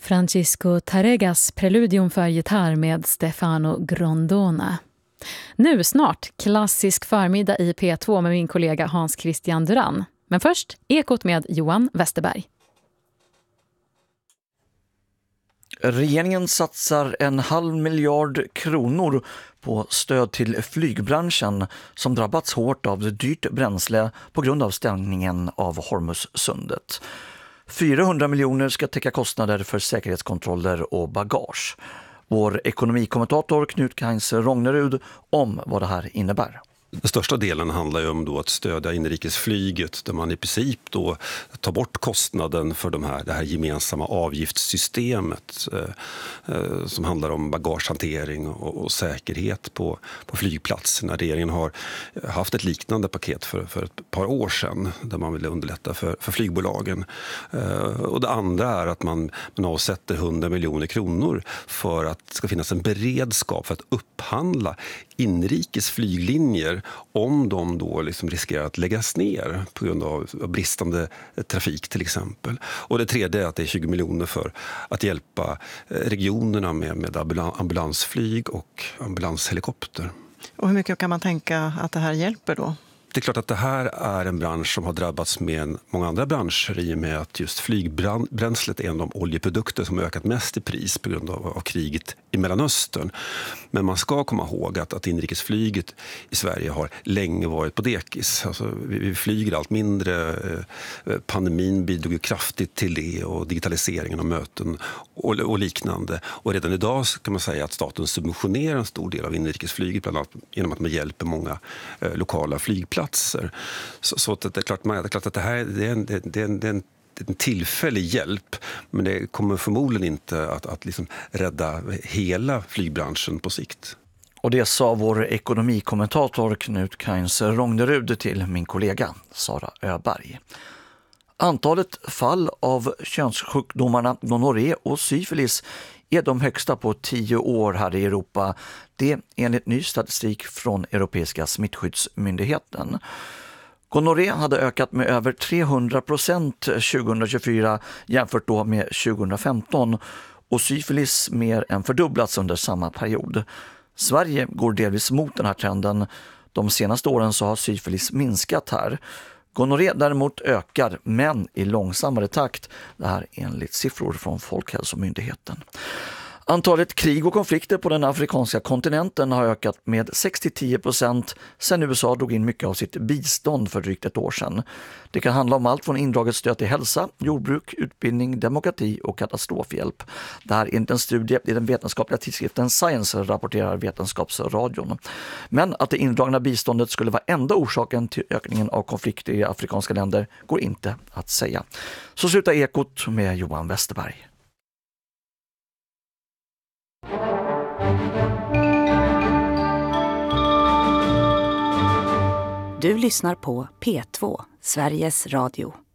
Francisco Tárregas preludium för gitarr med Stefano Grondona. Nu snart klassisk förmiddag i P2 med min kollega Hans Christian Duran. Men först Ekot med Johan Westerberg. Regeringen satsar 500 miljoner kronor på stöd till flygbranschen som drabbats hårt av dyrt bränsle på grund av stängningen av Hormuzsundet. 400 miljoner ska täcka kostnader för säkerhetskontroller och bagage. Vår ekonomikommentator Knut Kainz-Rognerud om vad det här innebär. Den största delen handlar ju om då att stödja inrikesflyget där man i princip då tar bort kostnaden för det här gemensamma avgiftssystemet som handlar om bagagehantering och säkerhet på flygplatserna. Regeringen har haft ett liknande paket för ett par år sedan där man ville underlätta för flygbolagen. Och det andra är att man avsätter 100 miljoner kronor för att det ska finnas en beredskap för att upphandla inrikes flyglinjer om de då liksom riskerar att läggas ner på grund av bristande trafik till exempel. Och det tredje är att det är 20 miljoner för att hjälpa regionerna med ambulansflyg och ambulanshelikopter. Och hur mycket kan man tänka att det här hjälper då? Det är klart att det här är en bransch som har drabbats med många andra branscher i och med att just flygbränslet är en av de oljeprodukter som har ökat mest i pris på grund av kriget i Mellanöstern. Men man ska komma ihåg att inrikesflyget i Sverige har länge varit på dekis. Alltså, vi flyger allt mindre. Pandemin bidrog ju kraftigt till det och digitaliseringen av möten och liknande. Och redan idag kan man säga att staten subventionerar en stor del av inrikesflyget bland annat genom att man hjälper många lokala flygplatser. Så det är klart att det här är en tillfällig hjälp, men det kommer förmodligen inte att liksom rädda hela flygbranschen på sikt. Och det sa vår ekonomikommentator Knut Kainz-Rognerud till min kollega Sara Öberg. Antalet fall av könssjukdomarna gonorré och syfilis är de högsta på 10 år här i Europa. Det enligt ny statistik från Europeiska smittskyddsmyndigheten. Gonorré hade ökat med över 300% 2024 jämfört då med 2015 och syfilis mer än fördubblats under samma period. Sverige går delvis mot den här trenden. De senaste åren så har syfilis minskat här. Gonorré däremot ökar, men i långsammare takt. Det här enligt siffror från Folkhälsomyndigheten. Antalet krig och konflikter på den afrikanska kontinenten har ökat med 6-10% sedan USA drog in mycket av sitt bistånd för drygt ett år sedan. Det kan handla om allt från indraget stöd till hälsa, jordbruk, utbildning, demokrati och katastrofhjälp. Det här är inte en studie i den vetenskapliga tidskriften Science, rapporterar Vetenskapsradion. Men att det indragna biståndet skulle vara enda orsaken till ökningen av konflikter i afrikanska länder går inte att säga. Så slutar Ekot med Johan Westerberg. Du lyssnar på P2, Sveriges Radio.